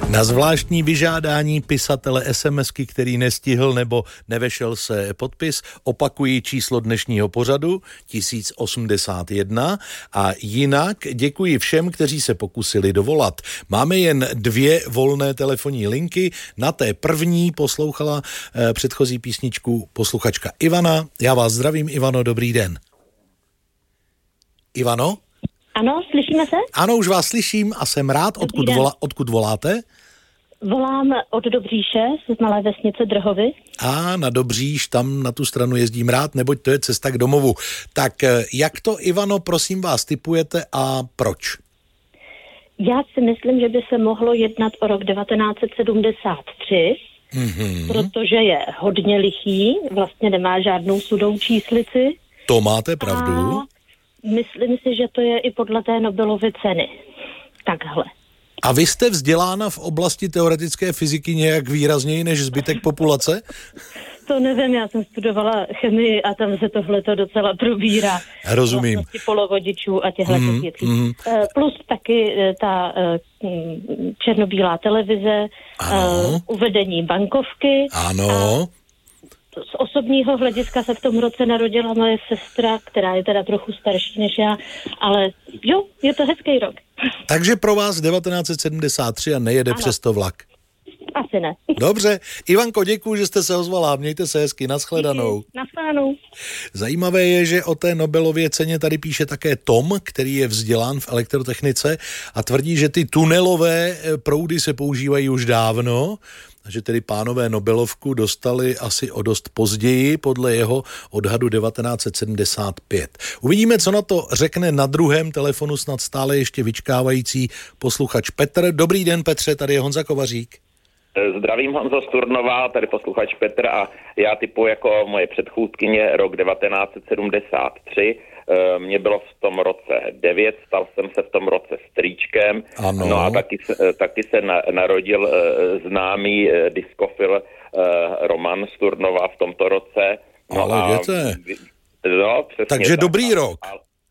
Na zvláštní vyžádání pisatele SMSky, který nestihl nebo nevešel se podpis, opakuji číslo dnešního pořadu 1081 a jinak děkuji všem, kteří se pokusili dovolat. Máme jen 2 volné telefonní linky. Na té první poslouchala předchozí písničku posluchačka Ivana. Já vás zdravím, Ivano, dobrý den. Ivano? Ano, slyšíme se? Ano, už vás slyším a jsem rád. Odkud voláte? Volám od Dobříše z malé vesnice Drhovy. A na Dobříš, tam na tu stranu jezdím rád, neboť to je cesta k domovu. Tak jak to, Ivano, prosím vás, tipujete a proč? Já si myslím, že by se mohlo jednat o rok 1973, protože je hodně lichý, vlastně nemá žádnou sudou číslici. To máte pravdu. A myslím si, že to je i podle té Nobelovy ceny. Takhle. A vy jste vzdělána v oblasti teoretické fyziky nějak výrazněji než zbytek populace? To nevím, já jsem studovala chemii a tam se tohleto docela probírá. Rozumím. Vlastnosti polovodičů a těchto věcí. Plus taky ta černobílá televize, uvedení bankovky. Ano. Z osobního hlediska se v tom roce narodila moje sestra, která je teda trochu starší než já, ale jo, je to hezký rok. Takže pro vás 1973 a nejede přesto vlak. Asi ne. Dobře. Ivanko, děkuji, že jste se ozvala. Mějte se hezky. Nashledanou. Nashledanou. Zajímavé je, že o té Nobelově ceně tady píše také Tom, který je vzdělán v elektrotechnice a tvrdí, že ty tunelové proudy se používají už dávno, že tedy pánové Nobelovku dostali asi o dost později, podle jeho odhadu 1975. Uvidíme, co na to řekne na druhém telefonu snad stále ještě vyčkávající posluchač Petr. Dobrý den, Petře, tady je Honza Kovařík. Zdravím, Honzo z Turnova, tady posluchač Petr a já typuji jako moje předchůdkyně rok 1973. Mě bylo v tom roce 9, stal jsem se v tom roce strýčkem. Ano. No a taky se narodil známý diskofil Roman z Turnova v tomto roce. No ale věte. No, přesně. Takže tak, dobrý rok.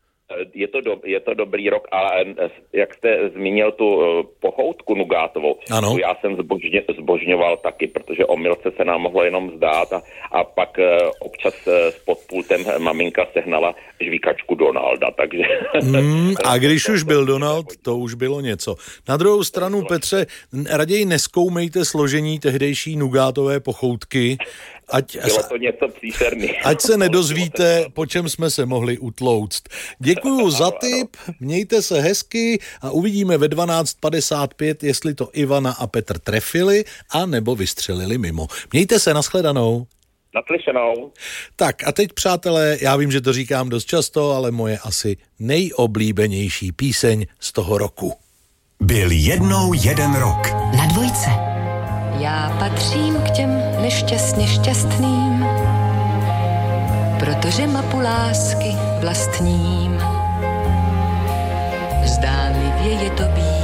Je to dobrý rok, ale jak jste zmínil tu pochoutku nugátovou, tu já jsem zbožňoval taky, protože o milce se nám mohlo jenom zdát a pak občas pod pultem maminka sehnala žvíkačku Donalda, takže... A když už byl Donald, to už bylo něco. Na druhou stranu, Petře, raději nezkoumejte složení tehdejší nugátové pochoutky, bylo to něco příšerný. Ať se nedozvíte, po čem jsme se mohli utlouct. Děkuju za tip, mějte se hezky a uvidíme ve 12:55, jestli to Ivana a Petr trefili a nebo vystřelili mimo. Mějte se, nashledanou. Naslyšenou. Tak a teď, přátelé, já vím, že to říkám dost často, ale moje asi nejoblíbenější píseň z toho roku. Byl jednou jeden rok. Na dvojce. Já patřím k těm nešťastně šťastným, protože mapu lásky vlastním. Zdánlivě je to být